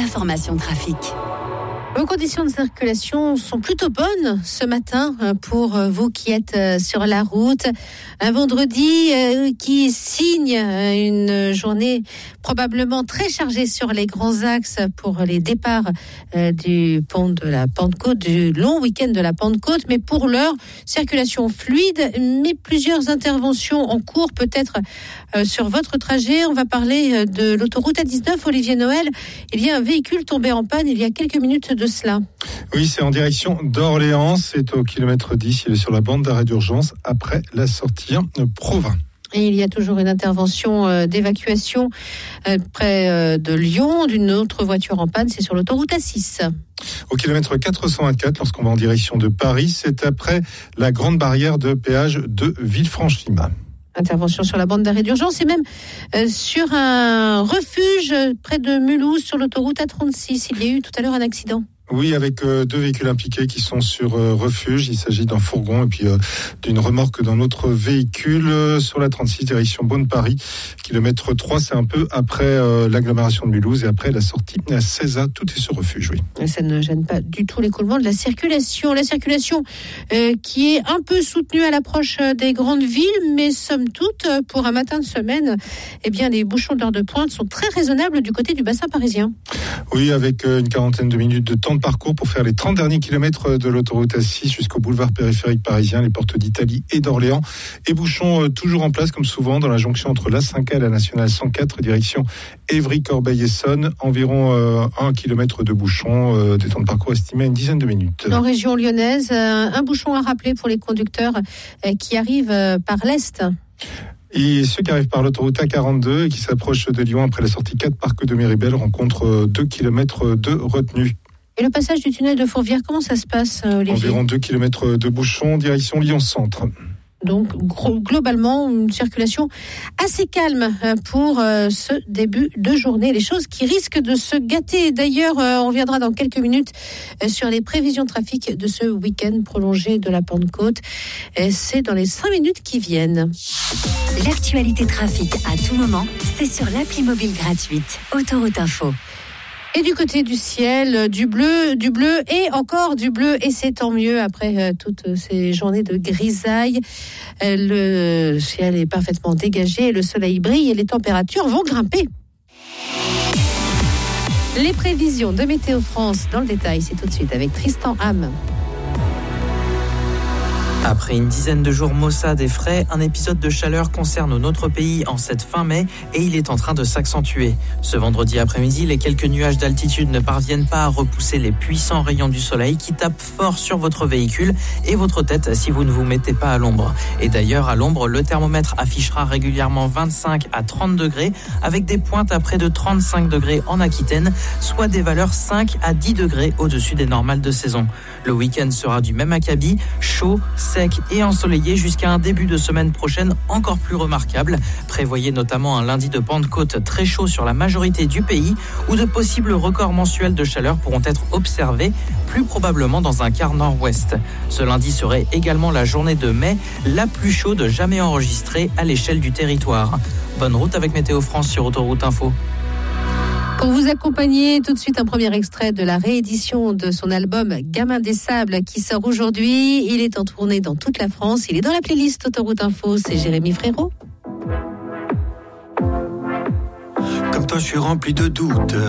l'information trafic. Vos conditions de circulation sont plutôt bonnes ce matin pour vous qui êtes sur la route. Un vendredi qui signe une journée probablement très chargée sur les grands axes pour les départs du pont de la Pentecôte, du long week-end de la Pentecôte. Mais pour l'heure, circulation fluide, mais plusieurs interventions en cours peut-être sur votre trajet. On va parler de l'autoroute A19, Olivier Noël. Il y a un véhicule tombé en panne il y a quelques minutes de cela. Oui, c'est en direction d'Orléans, c'est au kilomètre 10, il est sur la bande d'arrêt d'urgence après la sortie Provins. Et il y a toujours une intervention d'évacuation près de Lyon d'une autre voiture en panne, c'est sur l'autoroute A6. Au kilomètre 424, lorsqu'on va en direction de Paris, c'est après la grande barrière de péage de Villefranche-Lima. Intervention sur la bande d'arrêt d'urgence et même sur un refuge près de Mulhouse sur l'autoroute A36. Il y a eu tout à l'heure un accident. Oui, avec deux véhicules impliqués qui sont sur refuge. Il s'agit d'un fourgon et puis d'une remorque d'un autre véhicule sur la 36 direction Beaune-Paris. Kilomètre 3, c'est un peu après l'agglomération de Mulhouse et après la sortie à César. Tout est sur refuge, oui. Et ça ne gêne pas du tout l'écoulement de la circulation. La circulation qui est un peu soutenue à l'approche des grandes villes, mais somme toute, pour un matin de semaine, eh bien, les bouchons d'heure de pointe sont très raisonnables du côté du bassin parisien. Oui, avec une quarantaine de minutes de temps de parcours pour faire les 30 derniers kilomètres de l'autoroute A6 jusqu'au boulevard périphérique parisien, les portes d'Italie et d'Orléans. Et bouchons toujours en place, comme souvent, dans la jonction entre l'A5A et la nationale 104, direction Évry-Corbeil-Essonnes. Environ 1 kilomètre de bouchons, des temps de parcours estimés à une dizaine de minutes. En région lyonnaise, un bouchon à rappeler pour les conducteurs qui arrivent par l'Est. Et ceux qui arrivent par l'autoroute A42 et qui s'approchent de Lyon après la sortie 4 Parc de Méribel rencontrent 2 km de retenue. Et le passage du tunnel de Fourvière, comment ça se passe, Olivier ? Environ 2 km de bouchons, direction Lyon-Centre. Donc, globalement, une circulation assez calme pour ce début de journée. Les choses qui risquent de se gâter. D'ailleurs, on reviendra dans quelques minutes sur les prévisions trafic de ce week-end prolongé de la Pentecôte. C'est dans les 5 minutes qui viennent. L'actualité trafic à tout moment, c'est sur l'appli mobile gratuite Autoroute Info. Et du côté du ciel, du bleu et encore du bleu. Et c'est tant mieux après toutes ces journées de grisaille. Le ciel est parfaitement dégagé, le soleil brille et les températures vont grimper. Les prévisions de Météo France dans le détail, c'est tout de suite avec Tristan Ham. Après une dizaine de jours maussades et frais, un épisode de chaleur concerne notre pays en cette fin mai et il est en train de s'accentuer. Ce vendredi après-midi, les quelques nuages d'altitude ne parviennent pas à repousser les puissants rayons du soleil qui tapent fort sur votre véhicule et votre tête si vous ne vous mettez pas à l'ombre. Et d'ailleurs, à l'ombre, le thermomètre affichera régulièrement 25 à 30 degrés avec des pointes à près de 35 degrés en Aquitaine, soit des valeurs 5 à 10 degrés au-dessus des normales de saison. Le week-end sera du même acabit, chaud, sec et ensoleillé jusqu'à un début de semaine prochaine encore plus remarquable. Prévoyez notamment un lundi de Pentecôte très chaud sur la majorité du pays où de possibles records mensuels de chaleur pourront être observés, plus probablement dans un quart nord-ouest. Ce lundi serait également la journée de mai, la plus chaude jamais enregistrée à l'échelle du territoire. Bonne route avec Météo France sur Autoroute Info. Pour vous accompagner, tout de suite un premier extrait de la réédition de son album Gamin des Sables qui sort aujourd'hui. Il est en tournée dans toute la France. Il est dans la playlist Autoroute Info. C'est Jérémy Frérot. Comme toi, je suis rempli de doutes.